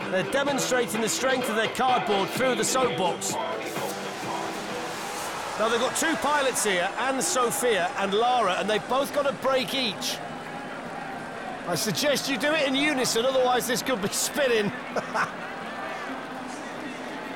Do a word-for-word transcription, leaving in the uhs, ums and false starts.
They're demonstrating the strength of their cardboard through the soapbox. Now, they've got two pilots here, Anne Sophia and Lara, and they've both got a break each. I suggest you do it in unison, otherwise this could be spinning.